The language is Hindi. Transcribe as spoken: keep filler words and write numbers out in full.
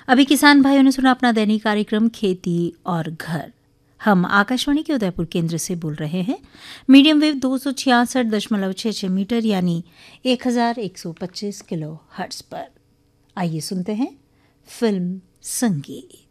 अभी किसान भाइयों ने सुना अपना दैनिक कार्यक्रम खेती और घर। हम आकाशवाणी के उदयपुर केंद्र से बोल रहे हैं। मीडियम वेव दो सौ छियासठ दशमलव छः छः मीटर यानी एक हजार एक सौ पच्चीस किलो हर्ट्ज पर। आइए सुनते हैं फिल्म संगीत।